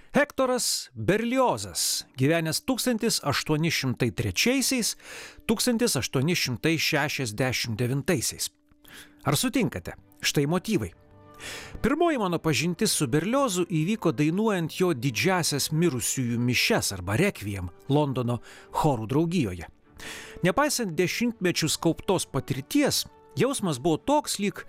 Hektoras Berliozas, gyvenęs 1803–1869. Ar sutinkate? Štai motyvai. Pirmoji mano pažintis su Berliozu įvyko dainuojant jo didžiasias mirusiųjų mišias arba rekviem Londono chorų draugijoje. Nepaisant dešimtmečių kauptos patirties, jausmas buvo toks, lyg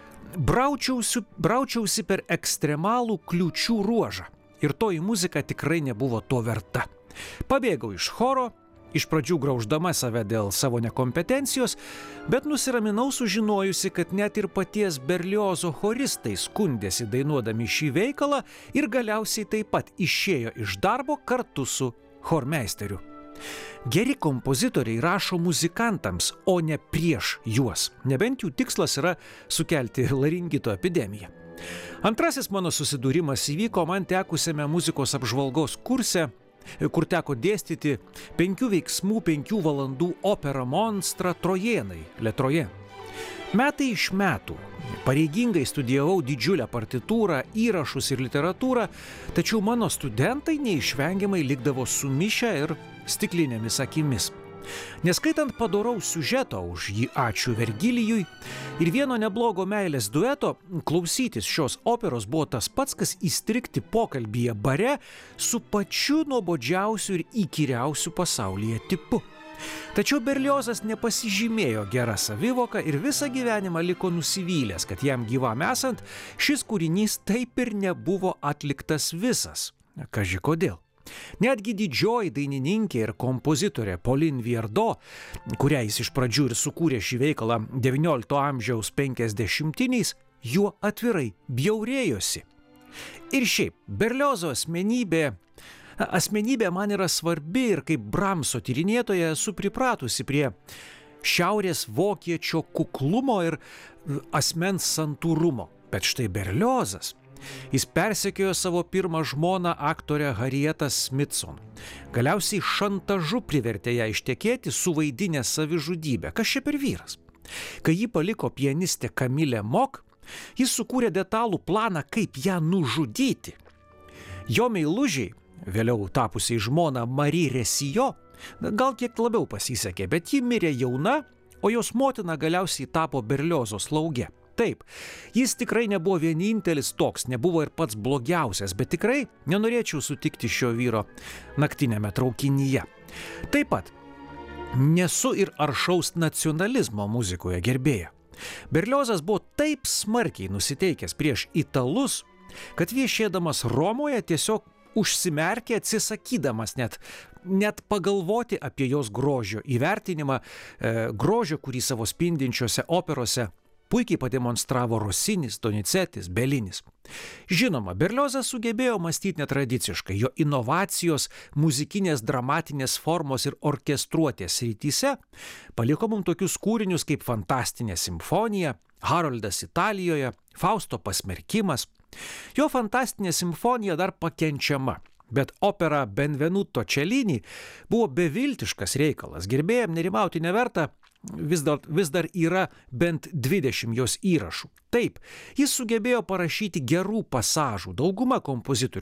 braučiausi per ekstremalų kliūčių ruožą. Ir toji muzika tikrai nebuvo to verta. Pabėgau iš choro, iš pradžių grauždama save dėl savo nekompetencijos, bet nusiraminau sužinojusi, kad net ir paties Berliozo choristai skundėsi dainuodami šį veikalą ir galiausiai taip pat išėjo iš darbo kartu su chormeisteriu. Geri kompozitoriai rašo muzikantams, o ne prieš juos, nebent jų tikslas yra sukelti laringito epidemiją. Antrasis mano susidūrimas įvyko man tekusiame muzikos apžvalgos kurse, kur teko dėstyti 5 veiksmų 5 valandų operą monstrą Trojenai, Le Trojen. Metai iš metų pareigingai studijavau didžiulę partitūrą, įrašus ir literatūrą, tačiau mano studentai neišvengiamai likdavo sumišę ir stiklinėmis akimis. Neskaitant padoraus siužeto, už jį ačiū Vergilijui, ir vieno neblogo meilės dueto, klausytis šios operos buvo tas pats, kas įstrigti pokalbyje bare su pačiu nuobodžiausiu ir įkyriausiu pasaulyje tipu. Tačiau Berliozas nepasižymėjo gerą savivoką ir visą gyvenimą liko nusivylęs, kad jam gyvam esant šis kūrinys taip ir nebuvo atliktas visas. Kaži kodėl. Netgi didžioji dainininkė ir kompozitorė Pauline Viardot, kurią jis iš pradžių ir sukūrė šį veikalą XIX amžiaus 50-iniais, juo atvirai bjaurėjosi. Ir šiaip, Berliozo asmenybė man yra svarbi ir kaip Bramso tyrinėtoja esu pripratusi prie šiaurės vokiečio kuklumo ir asmens santūrumo. Bet štai Berliozas. Jis persekiojo savo pirmą žmoną aktorę Harrietą Smithson. Galiausiai šantažu privertė ją ištekėti, suvaidinę savižudybę. Kas čia per vyras? Kai jį paliko pianistė Camille Mock, jis sukūrė detalų planą, kaip ją nužudyti. Jo meilužiai, vėliau tapusiai žmona Marie Resijo, gal kiek labiau pasisekė, bet ji mirė jauna, o jos motina galiausiai tapo Berliozo slauge. Taip, jis tikrai nebuvo vienintelis toks, nebuvo ir pats blogiausias, bet tikrai nenorėčiau sutikti šio vyro naktinėme traukinyje. Taip pat nesu ir aršaus nacionalizmo muzikoje gerbėja. Berliozas buvo taip smarkiai nusiteikęs prieš italus, kad viešėdamas Romoje tiesiog užsimerkė, atsisakydamas net pagalvoti apie jos grožio įvertinimą, grožio, kurį savo spindinčiose operose puikiai pademonstravo Rosinis, Donizetis, Bellinis. Žinoma, Berliozas sugebėjo mąstyti netradiciškai, jo inovacijos, muzikinės dramatinės formos ir orkestruotės srityse paliko mums tokius kūrinius kaip Fantastinė simfonija, Haroldas Italijoje, Fausto pasmerkimas. Jo Fantastinė simfonija dar pakenčiama, bet opera Benvenuto Cellini buvo beviltiškas reikalas, gerbėjam nerimauti neverta, vis dar yra bent 20 jos įrašų. Taip, jis sugebėjo parašyti gerų pasažų, dauguma kompozitorių